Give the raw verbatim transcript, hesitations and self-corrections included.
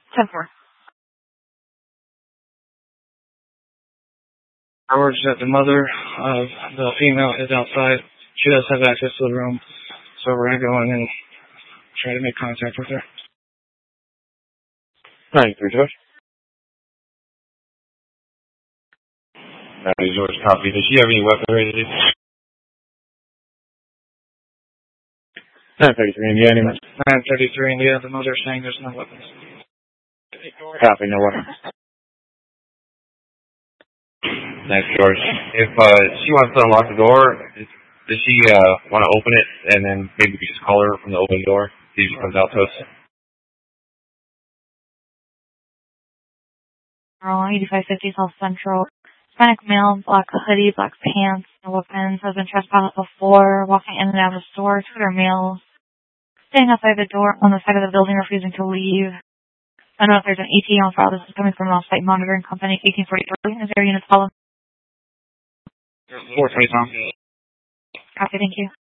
ten four. Hours that the mother of the female is outside. She does have access to the room, so we're going to go in and try to make contact with her. nine three, George. nine three, George, copy. Does she have any weapons or anything? nine thirty-three, India, any nine thirty-three, India, the mother is saying there's no weapons. Copy, no weapons. Thanks, George. If uh, she wants to unlock the door, does she uh, want to open it, and then maybe we just call her from the open door, see if she comes out to us? eighty-five fifty South Central. Hispanic male, black hoodie, black pants, no weapons, has been trespassed before, walking in and out of the store, two other males, staying outside the door on the side of the building, refusing to leave. I don't know if there's an E T on file. This is coming from an off-site monitoring company, eighteen forty-three. Is there a unit follow? four twenty, Tom. Copy, thank you.